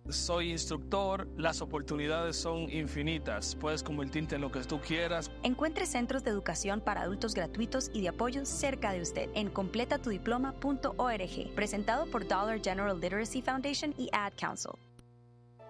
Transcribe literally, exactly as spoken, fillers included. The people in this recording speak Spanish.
soy instructor, las oportunidades son infinitas. Puedes convertirte en lo que tú quieras. Encuentre centros de educación para adultos gratuitos y de apoyo cerca de usted en completa tu diploma punto org, presentado por Dollar General Literacy Foundation y Ad Council.